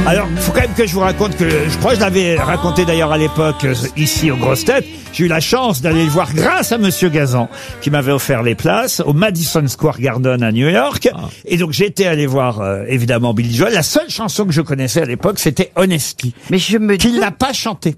Alors, il faut quand même que je vous raconte que, je crois que je l'avais raconté d'ailleurs à l'époque, ici aux Grosses Têtes, j'ai eu la chance d'aller le voir grâce à Monsieur Gazan, qui m'avait offert les places au Madison Square Garden à New York. Et donc j'étais allé voir, évidemment, Billy Joel. La seule chanson que je connaissais à l'époque, c'était Honesty. Mais je me Qu'il n'a pas chanté.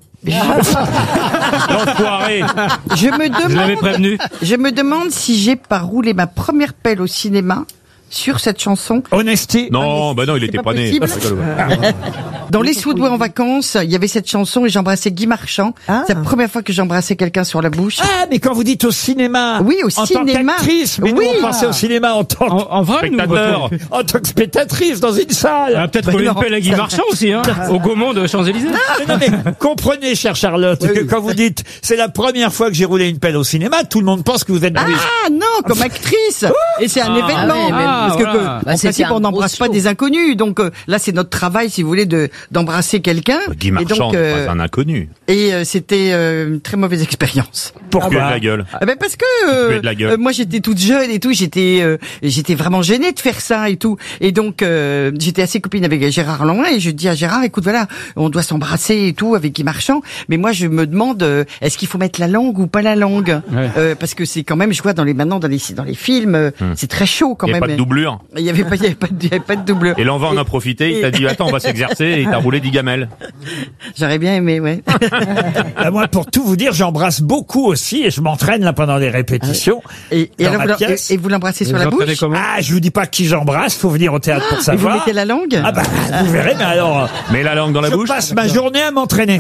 L'enfoiré. Je me Je l'avais demande, prévenu. je me demande si j'ai pas roulé ma première pelle au cinéma sur cette chanson. Honesty. Non, bah non, il C'est était pas pas né. possible. Dans Les Soudoués en vacances, il y avait cette chanson et j'embrassais Guy Marchand. C'est la première fois que j'embrassais quelqu'un sur la bouche. Ah, mais quand vous dites au cinéma. Oui, au en cinéma. tant qu'actrice, mais Oui. nous on pensait au cinéma en tant En vrai, spectateur. en tant que spectatrice dans une salle. Ah, peut-être Bah qu'on non, une pelle à Guy ça- Marchand aussi, hein. Au Gaumont de Champs-Élysées. Mais non, mais comprenez, chère Charlotte, que quand vous dites c'est la première fois que j'ai roulé une pelle au cinéma, tout le monde pense que vous êtes riche. Ah non, comme actrice. Et c'est un événement. oui, mais- parce que, voilà. en principe, on n'embrasse pas des inconnus. Donc là, c'est notre travail, si vous voulez, d'embrasser quelqu'un. Guy Marchand, Et donc, c'est pas un inconnu. c'était une très mauvaise expérience. Pourquoi de la gueule? Ah ben parce que Tu es de la gueule. moi j'étais toute jeune et tout, j'étais vraiment gênée de faire ça et tout. Et donc j'étais assez copine avec Gérard Lanvin et je dis à Gérard, écoute voilà, on doit s'embrasser et tout avec Guy Marchand, mais moi je me demande est-ce qu'il faut mettre la langue ou pas la langue, parce que c'est quand même, je vois dans les films, c'est très chaud quand Il n'y a même. pas de doublure. Il y avait pas de doubleur. Et l'envoi en a profité, il t'a dit attends, on va s'exercer, et il t'a roulé 10 gamelles. J'aurais bien aimé, ouais. Ah, moi, pour tout vous dire, j'embrasse beaucoup aussi et je m'entraîne là pendant les répétitions. Et Dans alors ma vous, pièce. et vous l'embrassez sur la bouche? Ah, je vous dis pas qui j'embrasse, faut venir au théâtre pour Et vous savoir. mettez la langue? Ah bah, vous verrez, mais alors, Mets la langue dans la je bouche. passe ma journée à m'entraîner.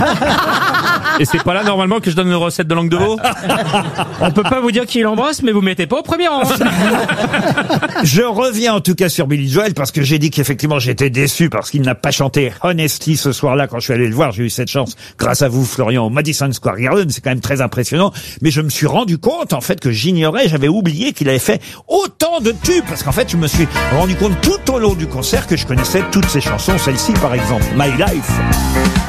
Et c'est pas là normalement que je donne une recette de langue de veau? On peut pas vous dire qui l'embrasse, mais vous mettez pas au premier rang. Je reviens en tout cas sur Billy Joel parce que j'ai dit qu'effectivement j'étais déçu parce qu'il n'a pas chanté Honesty ce soir-là quand je suis allé le voir. J'ai eu cette chance grâce à vous, Florian, au Madison Square Garden. C'est quand même très impressionnant. Mais je me suis rendu compte en fait que j'avais oublié qu'il avait fait autant de tubes parce qu'en fait je me suis rendu compte tout au long du concert que je connaissais toutes ses chansons, celle-ci par exemple, My Life.